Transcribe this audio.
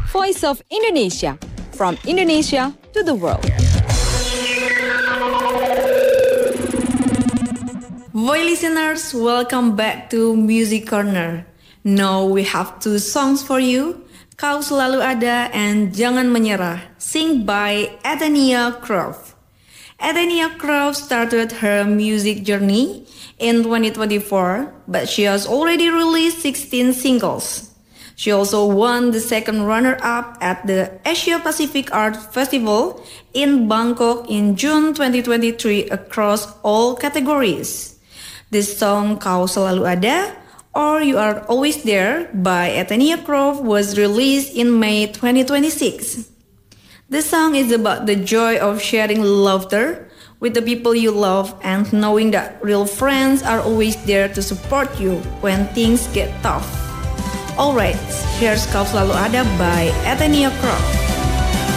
Voice of Indonesia, from Indonesia to the world. Voice listeners, welcome back to Music Corner. Now we have two songs for you, Kau Selalu Ada and Jangan Menyerah, sing by Athenia Croft. Athenia Croft started her music journey in 2024, but she has already released 16 singles. She also won the second runner-up at the Asia Pacific Art Festival in Bangkok in June 2023 across all categories. This song, Kau Selalu Ada, or You Are Always There by Athenia Croft was released in May 2026. The song is about the joy of sharing laughter with the people you love and knowing that real friends are always there to support you when things get tough. Alright, here's Kau Selalu Ada by Athenia Croft.